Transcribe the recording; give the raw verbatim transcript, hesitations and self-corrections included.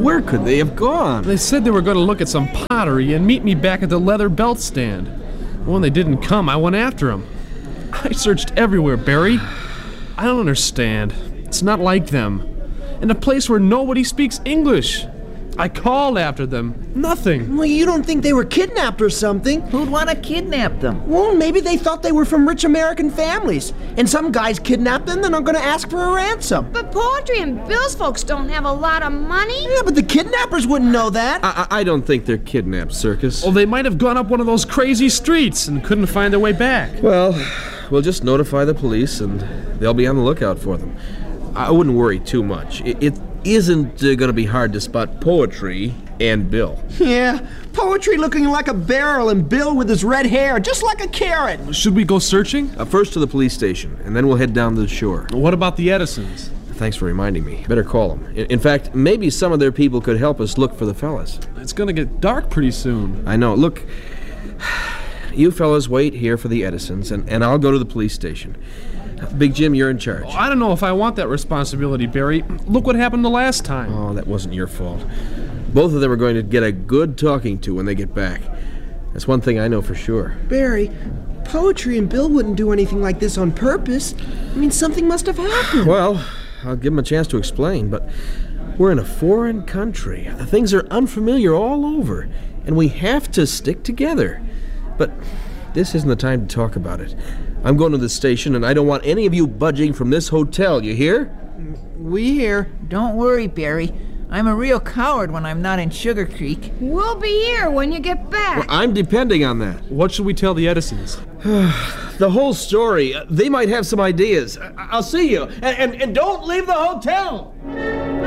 Where could they have gone? They said they were going to look at some pottery and meet me back at the leather belt stand. When they didn't come, I went after them. I searched everywhere, Barry. I don't understand. It's not like them. In a place where nobody speaks English. I called after them. Nothing. Well, you don't think they were kidnapped or something? Who'd want to kidnap them? Well, maybe they thought they were from rich American families. And some guys kidnapped them and are going to ask for a ransom. But Poetry and Bill's folks don't have a lot of money. Yeah, but the kidnappers wouldn't know that. I, I don't think they're kidnapped, Circus. Well, they might have gone up one of those crazy streets and couldn't find their way back. Well, we'll just notify the police and they'll be on the lookout for them. I wouldn't worry too much. It, it isn't uh, going to be hard to spot Poetry and Bill. Yeah, Poetry looking like a barrel and Bill with his red hair, just like a carrot. Should we go searching? Uh, first to the police station, and then we'll head down to the shore. What about the Edisons? Thanks for reminding me. Better call them. In, in fact, maybe some of their people could help us look for the fellas. It's going to get dark pretty soon. I know. Look, you fellas wait here for the Edisons, and, and I'll go to the police station. Big Jim, you're in charge. Oh, I don't know if I want that responsibility, Barry. Look what happened the last time. Oh, that wasn't your fault. Both of them are going to get a good talking to when they get back. That's one thing I know for sure. Barry, Poetry and Bill wouldn't do anything like this on purpose. I mean, something must have happened. Well, I'll give them a chance to explain, but we're in a foreign country. Things are unfamiliar all over, and we have to stick together. But this isn't the time to talk about it. I'm going to the station, and I don't want any of you budging from this hotel, you hear? We hear. Don't worry, Barry. I'm a real coward when I'm not in Sugar Creek. We'll be here when you get back. Well, I'm depending on that. What should we tell the Edisons? The whole story. They might have some ideas. I'll see you. And, and, and don't leave the hotel!